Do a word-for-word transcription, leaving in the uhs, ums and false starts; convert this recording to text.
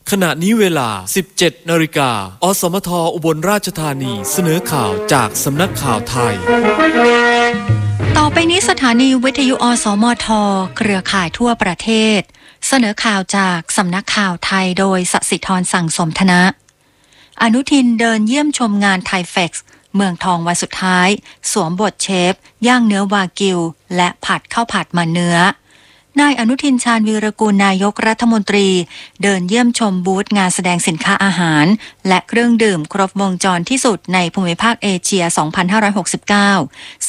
ขณะนี้เวลา สิบเจ็ดนาฬิกา อสมทอุบลราชธานีเสนอข่าวจากสำนักข่าวไทยต่อไปนี้สถานีวิทยุอสมทเครือข่ายทั่วประเทศเสนอข่าวจากสำนักข่าวไทยโดยสศิธรสั่งสมธนะอนุทินเดินเยี่ยมชมงานไทเฟกซ์เมืองทองวันสุดท้ายสวมบทเชฟย่างเนื้อวากิวและผัดข้าวผัดมันเนื้อนายอนุทินชาญวีรกูลนายกรัฐมนตรีเดินเยี่ยมชมบูธงานแสดงสินค้าอาหารและเครื่องดื่มครบวงจรที่สุดในภูมิภาคเอเชีย สองพันห้าร้อยหกสิบเก้า